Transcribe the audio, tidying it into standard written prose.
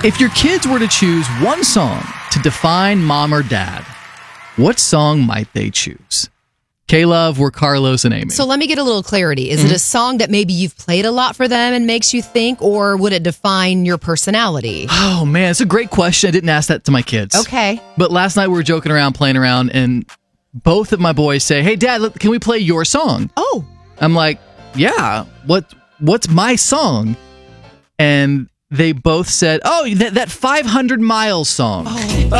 If your kids were to choose one song to define mom or dad, what song might they choose? K-Love, we're Carlos and Amy. So let me get a little clarity. Is it a song that maybe you've played a lot for them and makes you think, or would it define your personality? Oh, man, it's a great question. I didn't ask that to my kids. Okay. But last night we were joking around, playing around, and both of my boys say, hey, Dad, can we play your song? Oh. I'm like, yeah, what's my song? And they both said, oh, that 500 Miles song. Oh.